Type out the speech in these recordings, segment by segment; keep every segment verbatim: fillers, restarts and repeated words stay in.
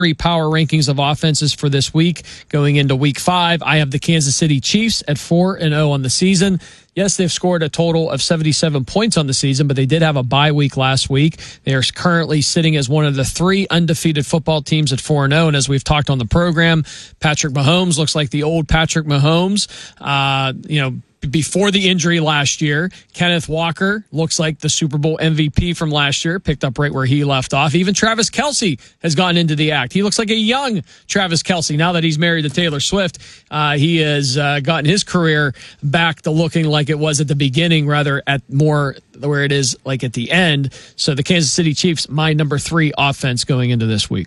three power rankings of offenses for this week going into week five. I have the Kansas City Chiefs at four and oh on the season. Yes, they've scored a total of seventy-seven points on the season, but they did have a bye week last week. They are currently sitting as one of the three undefeated football teams at four and oh. And as we've talked on the program, Patrick Mahomes looks like the old Patrick Mahomes. Uh, you know, before the injury last year, Kenneth Walker looks like the Super Bowl M V P from last year, picked up right where he left off. Even Travis Kelce has gotten into the act. He looks like a young Travis Kelce now that he's married to Taylor Swift. Uh, he has uh, gotten his career back to looking like it was at the beginning, rather at more where it is like at the end. So the Kansas City Chiefs, my number three offense going into this week.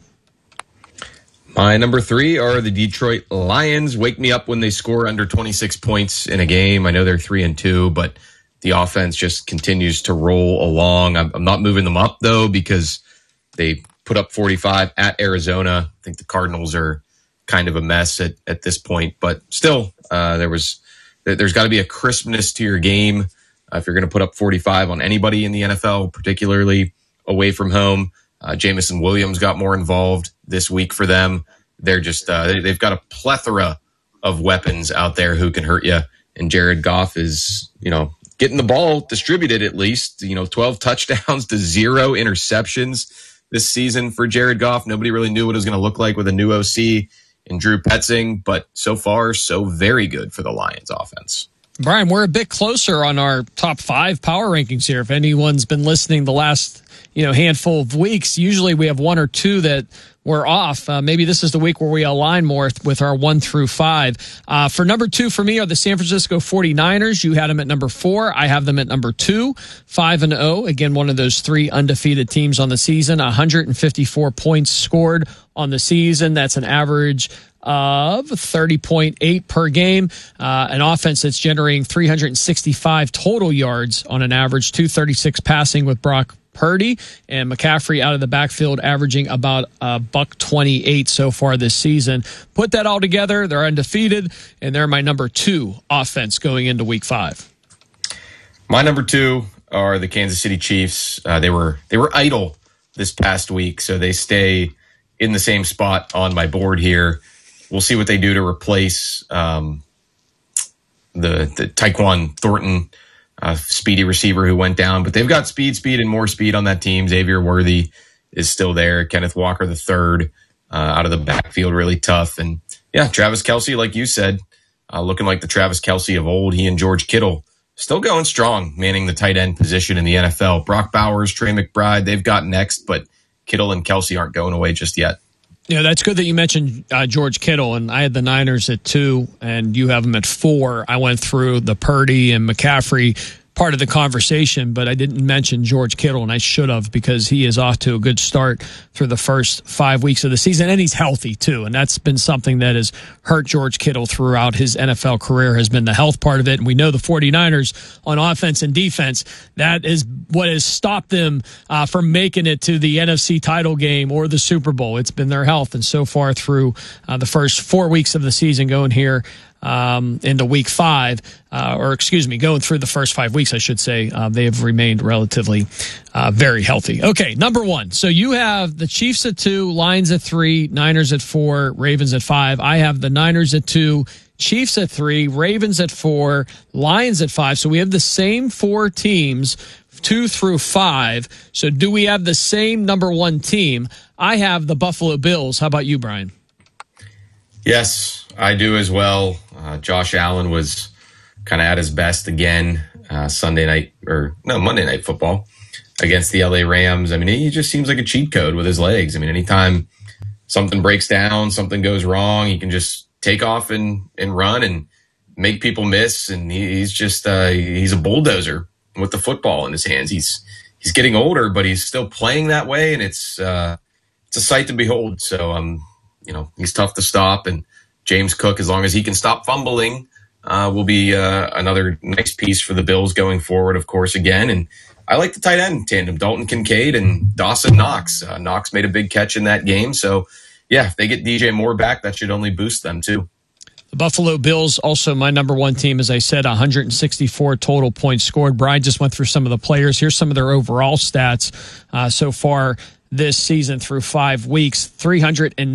My number three are the Detroit Lions. Wake me up when they score under twenty-six points in a game. I know they're three and two, but the offense just continues to roll along. I'm, I'm not moving them up though because they put up forty-five at Arizona. I think the Cardinals are kind of a mess at, at this point, but still, uh, there was there's got to be a crispness to your game uh, if you're going to put up forty-five on anybody in the N F L, particularly away from home. Uh, Jameson Williams got more involved this week for them. They're just uh, they, they've got a plethora of weapons out there who can hurt you. And Jared Goff is, you know, getting the ball distributed at least. You know, twelve touchdowns to zero interceptions this season for Jared Goff. Nobody really knew what it was going to look like with a new O C in Drew Petzing, but so far, so very good for the Lions offense. Brian, we're a bit closer on our top five power rankings here. If anyone's been listening the last you know, handful of weeks, usually we have one or two that we're off. Uh, maybe this is the week where we align more with our one through five. Uh, for number two for me are the San Francisco forty-niners. You had them at number four. I have them at number two, five and oh. Again, one of those three undefeated teams on the season. one hundred fifty-four points scored on the season. That's an average of thirty point eight per game. Uh, an offense that's generating three hundred sixty-five total yards on an average, two thirty-six passing with Brock Purdy, and McCaffrey out of the backfield averaging about a buck twenty-eight so far this season. Put that all together, they're undefeated, and they're my number two offense going into week five. My number two are the Kansas City Chiefs. Uh, they were they were idle this past week, so they stay in the same spot on my board here. We'll see what they do to replace um, the, the Tyquan Thornton, uh, speedy receiver who went down. But they've got speed, speed, and more speed on that team. Xavier Worthy is still there. Kenneth Walker the third uh, out of the backfield, really tough. And, yeah, Travis Kelce, like you said, uh, looking like the Travis Kelce of old. He and George Kittle still going strong, manning the tight end position in the N F L. Brock Bowers, Trey McBride, they've got next, but Kittle and Kelce aren't going away just yet. Yeah, that's good that you mentioned uh, George Kittle, and I had the Niners at two, and you have them at four. I went through the Purdy and McCaffrey part of the conversation, but I didn't mention George Kittle, and I should have because he is off to a good start through the first five weeks of the season, and he's healthy too, and that's been something that has hurt George Kittle throughout his N F L career has been the health part of it, and we know the forty-niners on offense and defense, that is what has stopped them uh, from making it to the N F C title game or the Super Bowl. It's been their health, and so far through uh, the first four weeks of the season going here Um, into week five, uh, or excuse me, going through the first five weeks, I should say, uh, they have remained relatively uh, very healthy. Okay, number one. So you have the Chiefs at two, Lions at three, Niners at four, Ravens at five. I have the Niners at two, Chiefs at three, Ravens at four, Lions at five. So we have the same four teams, two through five. So do we have the same number one team? I have the Buffalo Bills. How about you, Brian? Yes, I do as well. Uh, Josh Allen was kind of at his best again uh, Sunday night, or no, Monday Night Football against the L A Rams. I mean, he just seems like a cheat code with his legs. I mean, anytime something breaks down, something goes wrong, he can just take off and, and run and make people miss. And he, he's just uh, he's a bulldozer with the football in his hands. He's he's getting older, but he's still playing that way, and it's uh, it's a sight to behold. So um. You know, he's tough to stop, and James Cook, as long as he can stop fumbling, uh, will be uh, another nice piece for the Bills going forward, of course, again. And I like the tight end tandem, Dalton Kincaid and Dawson Knox. Uh, Knox made a big catch in that game. So, yeah, if they get D J Moore back, that should only boost them, too. The Buffalo Bills, also my number one team, as I said, one hundred sixty-four total points scored. Brian just went through some of the players. Here's some of their overall stats uh, so far this season through five weeks, three hundred